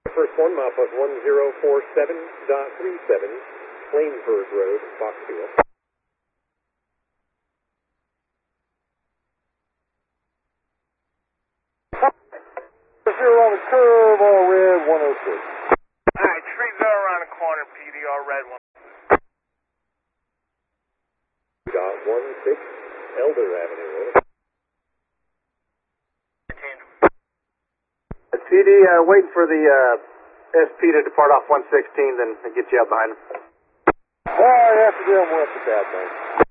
First one, milepost 1047.37, Plainsburg Road, Foxfield. Zero on the curve, all red, 106. Alright, 30 around the corner, PD, all red one. 2.16, Elder Avenue. TD, waiting for the SP to depart off 116, then get you out behind him. All right, after them, we're up to that, man.